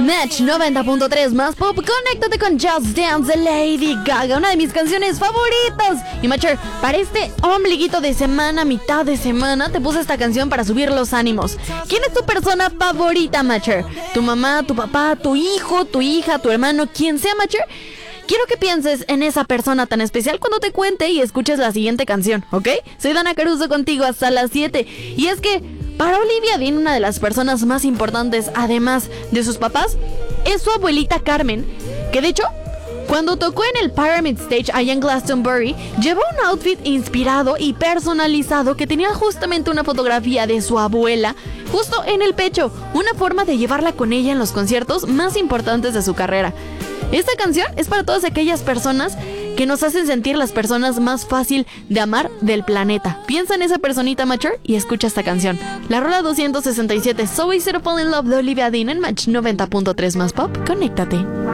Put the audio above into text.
Match 90.3 más pop. Conéctate con Just Dance de Lady Gaga, una de mis canciones favoritas. Y Matcher, para este ombliguito de semana, mitad de semana, te puse esta canción para subir los ánimos. ¿Quién es tu persona favorita, Matcher? ¿Tu mamá, tu papá, tu hijo, tu hija, tu hermano, quien sea, Matcher? Quiero que pienses en esa persona tan especial cuando te cuente y escuches la siguiente canción, ¿ok? Soy Dana Caruso contigo hasta las 7. Y es que para Olivia Dean, una de las personas más importantes, además de sus papás, es su abuelita Carmen, que de hecho, cuando tocó en el Pyramid Stage allá en Glastonbury, llevó un outfit inspirado y personalizado que tenía justamente una fotografía de su abuela justo en el pecho, una forma de llevarla con ella en los conciertos más importantes de su carrera. Esta canción es para todas aquellas personas que nos hacen sentir las personas más fácil de amar del planeta. Piensa en esa personita, Matcher, y escucha esta canción. La rola 267, So Easy to Fall in Love de Olivia Dean en Match 90.3 más pop. Conéctate.